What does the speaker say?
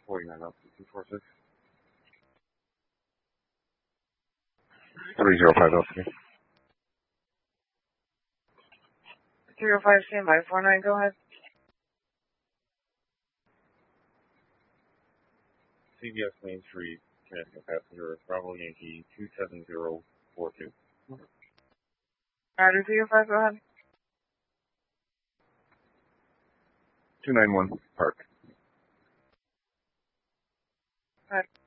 49 up to 246. 305 Elsky. 305, stand by. 49, go ahead. CBS Main Street, Connecticut passenger, Bravo Yankee 27042. Rider 305, go ahead. 291 Park. Go ahead.